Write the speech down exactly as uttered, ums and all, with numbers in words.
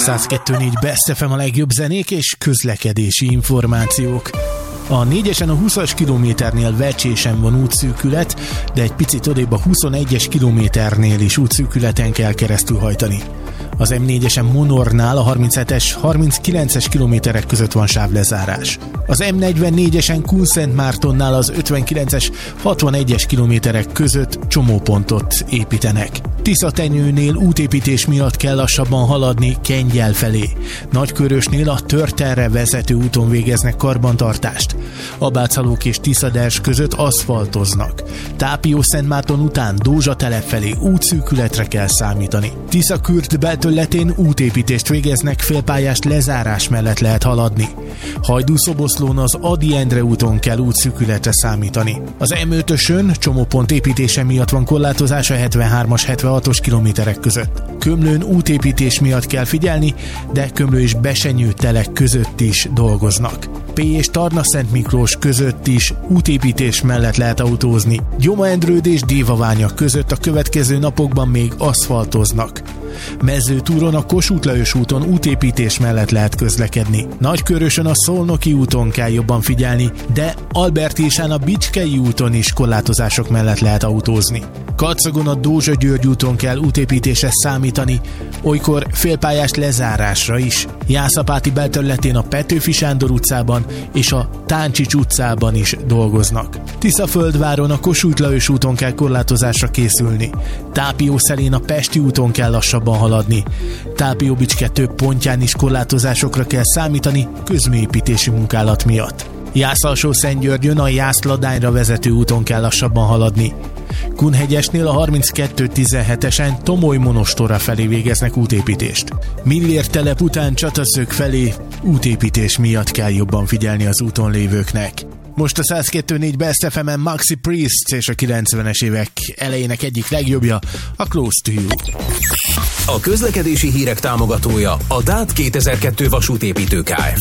száz kettő négy Best ef em, a legjobb zenék és közlekedési információk. A négyesen a húszas kilométernél Vecsésen van útszűkület, de egy picit odébb a huszonegyes kilométernél is útszűkületen kell keresztül hajtani. Az em négyesen Monornál a harminchetes harminckilences kilométerek között van sávlezárás. Az em negyvennégyesen Kunszentmártonnál az ötvenkilences hatvanegyes kilométerek között csomópontot építenek. Tiszatenyőnél útépítés miatt kell lassabban haladni Kengyel felé. Nagykörösnél a Törterre vezető úton végeznek karbantartást. Abácsalók és Tiszaders között aszfaltoznak. Tápió-Szentmárton után Dózsa telep felé útszűkületre kell számítani. Tiszakürt belterületén útépítést végeznek, félpályás lezárás mellett lehet haladni. Hajdú-Szoboszlón az Ady Endre úton kell útszűkületre számítani. Az em ötösön csomópont építése miatt van korlátozás a hetvenhármas hetvenhatos kilométerek között. Kömlőn útépítés miatt kell figyelni, de Kömlő és Besenyő telek között is dolgoznak. Pécs és Tarnaszent Miklós között is útépítés mellett lehet autózni. Gyoma-Endrőd és Dévaványa között a következő napokban még aszfaltoznak. Mezőtúron a Kossuth Lajos úton útépítés mellett lehet közlekedni. Nagykörösön a Szolnoki úton kell jobban figyelni, de Albertisán a Bicskei úton is korlátozások mellett lehet autózni. Kacagon a Dózsa-György úton kell útépítésre számítani, olykor félpályás lezárásra is. Jászapáti belterületén a Petőfi Sándor utcában és a Táncsics utcában is dolgoznak. Tiszaföldváron a Kossuth Lajos úton kell korlátozásra készülni. Tápiószelén a Pesti úton kell lassabban haladni. Tápió-Bicske több pontján is korlátozásokra kell számítani közműépítési munkálat miatt. Jász-Alsó-Szentgyörgyön a Jász-Ladányra vezető úton kell lassabban haladni. Kunhegyesnél a harminckettő tizenhetesen Tomoly-Monostorra felé végeznek útépítést. Millér telep után Csataszög felé útépítés miatt kell jobban figyelni az úton lévőknek. Most a száz kettő négy Best ef em-en Maxi Priest és a kilencvenes évek elejének egyik legjobbja, a Close to You. A közlekedési hírek támogatója a dát kétezer-kettő vasútépítő Kft.